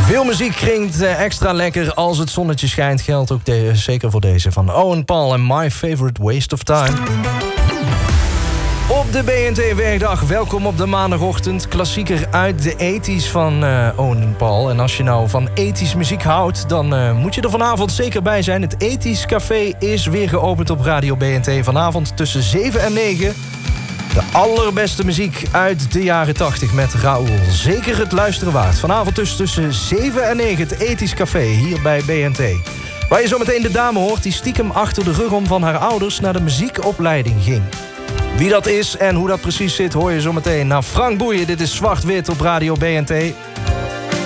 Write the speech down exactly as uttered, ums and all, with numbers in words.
Veel muziek klinkt extra lekker als het zonnetje schijnt. Geldt ook de, zeker voor deze van Owen Paul en My Favorite Waste of Time. Op de B N T-werkdag, welkom op de maandagochtend. Klassieker uit de ethisch van uh, Owen Paul. En als je nou van ethisch muziek houdt, dan uh, moet je er vanavond zeker bij zijn. Het Ethisch Café is weer geopend op Radio B N T. Vanavond tussen zeven en negen. De allerbeste muziek uit de jaren tachtig met Raoul. Zeker het luisteren waard. Vanavond dus tussen zeven en negen het Ethisch Café hier bij B N T. Waar je zometeen de dame hoort die stiekem achter de rug om van haar ouders naar de muziekopleiding ging. Wie dat is en hoe dat precies zit hoor je zometeen. Nou, Frank Boeien, dit is Zwart-Wit op Radio B N T.